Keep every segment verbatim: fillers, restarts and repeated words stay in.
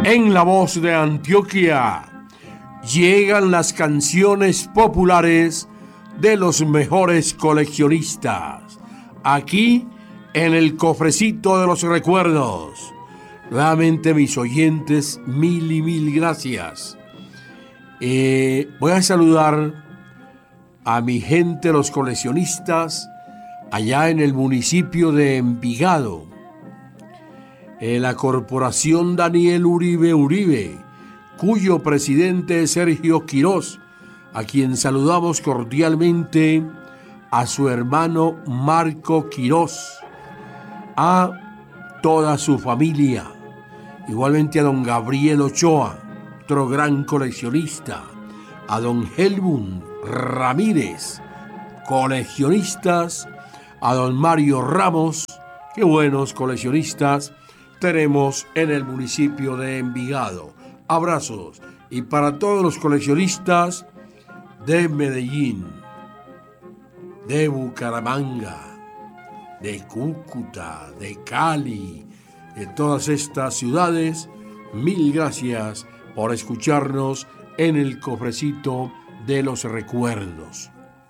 En la voz de Antioquia llegan las canciones populares de los mejores coleccionistas, aquí en el cofrecito de los recuerdos. Nuevamente, mis oyentes, mil y mil gracias. Eh, voy a saludar a mi gente, los coleccionistas, allá en el municipio de Envigado, en la corporación Daniel Uribe Uribe, cuyo presidente es Sergio Quirós, a quien saludamos cordialmente, a su hermano Marco Quirós, a toda su familia, igualmente a don Gabriel Ochoa, otro gran coleccionista, a don Helmut Ramírez, coleccionistas, a don Mario Ramos, qué buenos coleccionistas tenemos en el municipio de Envigado. Abrazos. Y para todos los coleccionistas de Medellín, de Bucaramanga, de Cúcuta, de Cali, de todas estas ciudades, mil gracias por escucharnos en el cofrecito de los recuerdos.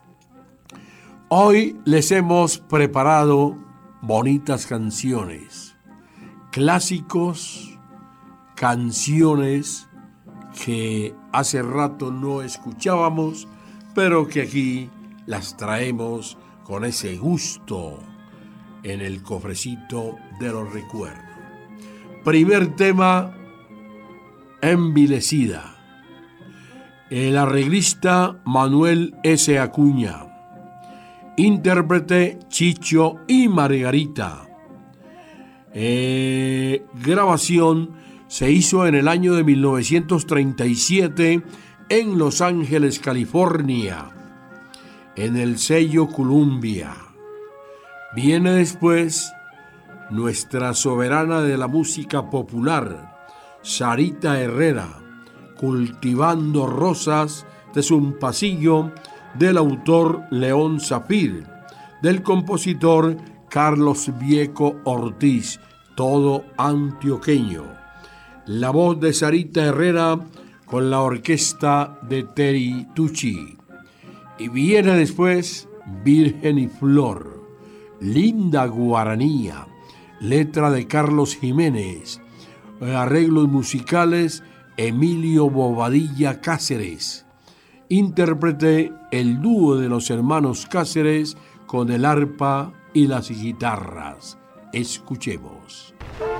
Hoy les hemos preparado bonitas canciones, clásicos, canciones que hace rato no escuchábamos, pero que aquí las traemos con ese gusto en el cofrecito de los recuerdos. Primer tema, Envilecida. El arreglista Manuel S. Acuña. Intérprete Chicho y Margarita. Eh, grabación se hizo en el año de mil novecientos treinta y siete en Los Ángeles, California, en el sello Columbia. Viene después nuestra soberana de la música popular, Sarita Herrera, Cultivando Rosas, de un pasillo, del autor León Zafir, del compositor Carlos Vieco Ortiz, todo antioqueño. La voz de Sarita Herrera con la orquesta de Terry Tucci. Y viene después Virgen y Flor, linda guaranía, letra de Carlos Jiménez, arreglos musicales Emilio Bobadilla Cáceres, intérprete el dúo de los hermanos Cáceres con el arpa y las guitarras. Escuchemos.